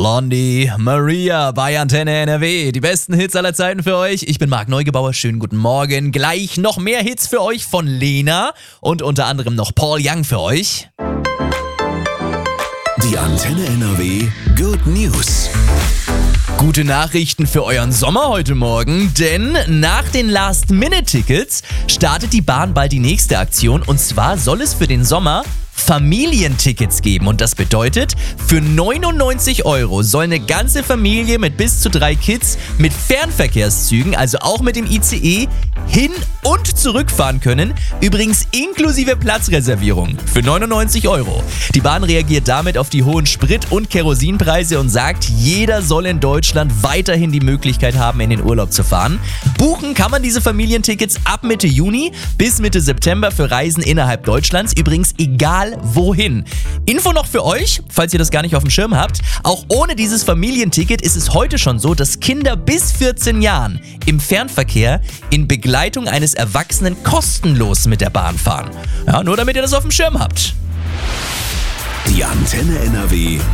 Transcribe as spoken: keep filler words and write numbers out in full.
Blondie, Maria bei Antenne N R W. Die besten Hits aller Zeiten für euch. Ich bin Marc Neugebauer, schönen guten Morgen. Gleich noch mehr Hits für euch von Lena und unter anderem noch Paul Young für euch. Die Antenne N R W Good News. Gute Nachrichten für euren Sommer heute Morgen, denn nach den Last-Minute-Tickets startet die Bahn bald die nächste Aktion und zwar soll es für den Sommer Familientickets geben und das bedeutet, für neunundneunzig Euro soll eine ganze Familie mit bis zu drei Kids mit Fernverkehrszügen, also auch mit dem I C E, hin und zurückfahren können, übrigens inklusive Platzreservierung für neunundneunzig Euro. Die Bahn reagiert damit auf die hohen Sprit- und Kerosinpreise und sagt, jeder soll in Deutschland weiterhin die Möglichkeit haben, in den Urlaub zu fahren. Buchen kann man diese Familientickets ab Mitte Juni bis Mitte September für Reisen innerhalb Deutschlands, übrigens egal wohin. Info noch für euch, falls ihr das gar nicht auf dem Schirm habt. Auch ohne dieses Familienticket ist es heute schon so, dass Kinder bis vierzehn Jahren im Fernverkehr in Begleitung eines Erwachsenen kostenlos mit der Bahn fahren. Ja, nur damit ihr das auf dem Schirm habt. Die Antenne N R W